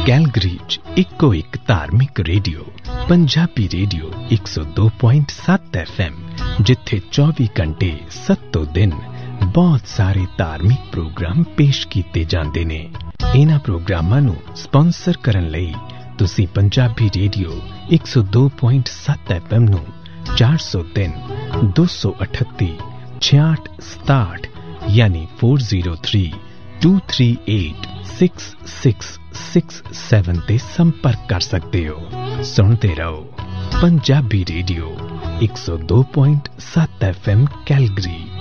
Calgary 'ਚ ਇੱਕੋ ਇੱਕ ਧਾਰਮਿਕ ਰੇਡੀਓ ਪੰਜਾਬੀ ਰੇਡੀਓ 102.7 FM, ਜਿੱਥੇ 24 ਘੰਟੇ 7 ਦਿਨ ਬਹੁਤ ਸਾਰੇ ਧਾਰਮਿਕ ਪ੍ਰੋਗਰਾਮ ਪੇਸ਼ ਕੀਤੇ ਜਾਂਦੇ ਨੇ। ਇਹਨਾਂ ਪ੍ਰੋਗਰਾਮਾਂ ਨੂੰ ਸਪਾਂਸਰ ਕਰਨ ਲਈ ਤੁਸੀਂ ਪੰਜਾਬੀ ਰੇਡੀਓ 102.7 FM ਨੂੰ 403 238 6667 ਯਾਨੀ 4032386667 ਤੇ ਸੰਪਰਕ ਕਰ ਸਕਦੇ ਹੋ। ਸੁਣਦੇ ਰਹੋ ਪੰਜਾਬੀ ਰੇਡੀਓ 102.7 FM ਕੈਲਗਰੀ।